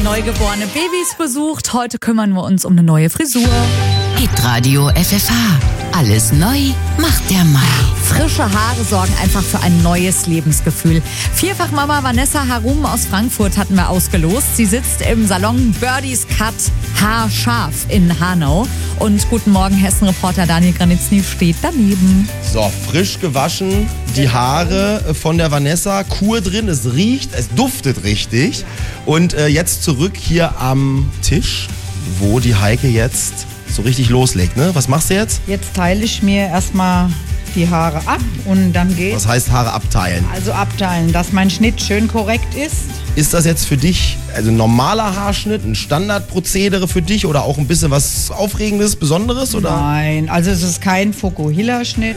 neugeborene Babys besucht. Heute kümmern wir uns um eine neue Frisur. Hitradio FFH. Alles neu macht der Mai. Frische Haare sorgen einfach für ein neues Lebensgefühl. Vierfachmama Vanessa Harum aus Frankfurt hatten wir ausgelost. Sie sitzt im Salon Birdies Cut Haarscharf in Hanau. Und guten Morgen, Hessen-Reporter Daniel Granitzny steht daneben. So, frisch gewaschen, die Haare von der Vanessa, Kur drin, es riecht, es duftet richtig. Und jetzt zurück hier am Tisch, wo die Heike jetzt so richtig loslegt, ne? Was machst du jetzt? Jetzt teile ich mir erstmal die Haare ab und dann geht's. Was heißt Haare abteilen? Also abteilen, dass mein Schnitt schön korrekt ist. Ist das jetzt für dich ein normaler Haarschnitt, ein Standardprozedere für dich oder auch ein bisschen was Aufregendes, Besonderes? Oder? Nein, also es ist kein Fukuhila-Schnitt.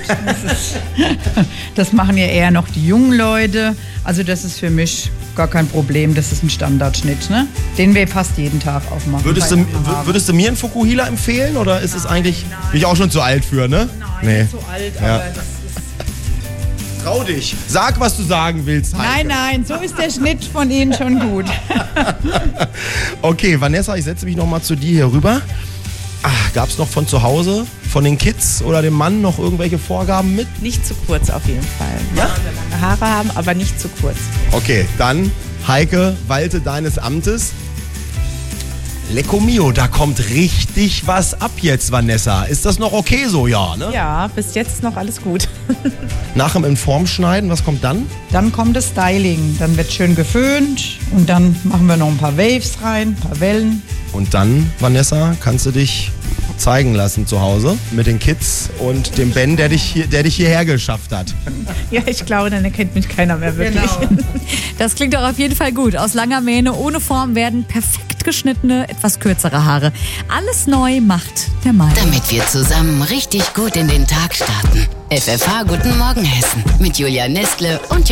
Das machen ja eher noch die jungen Leute. Also das ist für mich gar kein Problem, das ist ein Standardschnitt, ne? Den wir fast jeden Tag aufmachen. Würdest du mir einen Fukuhila empfehlen oder ist es eigentlich, bin ich auch schon zu alt für, ne? Nein, nicht zu alt, Ja. aber das ist... Trau dich, sag, was du sagen willst, Heike. Nein, so ist der Schnitt von Ihnen schon gut. Okay, Vanessa, ich setze mich nochmal zu dir hier rüber. Gab es noch von zu Hause, von den Kids oder dem Mann noch irgendwelche Vorgaben mit? Nicht zu kurz auf jeden Fall. Ja? Lange Haare haben, aber nicht zu kurz. Okay, dann, Heike, walte deines Amtes. Lecco mio, da kommt richtig was ab jetzt, Vanessa. Ist das noch okay so, ja, ne? Ja, bis jetzt noch alles gut. Nach dem Informschneiden, was kommt dann? Dann kommt das Styling. Dann wird schön geföhnt und dann machen wir noch ein paar Waves rein, ein paar Wellen. Und dann, Vanessa, kannst du dich zeigen lassen zu Hause mit den Kids und dem Ben, der dich hierher geschafft hat. Ja, ich glaube, dann erkennt mich keiner mehr wirklich. Genau. Das klingt doch auf jeden Fall gut. Aus langer Mähne ohne Form werden perfekt geschnittene, etwas kürzere Haare. Alles neu macht der Mai. Damit wir zusammen richtig gut in den Tag starten. FFH Guten Morgen Hessen mit Julia Nestle und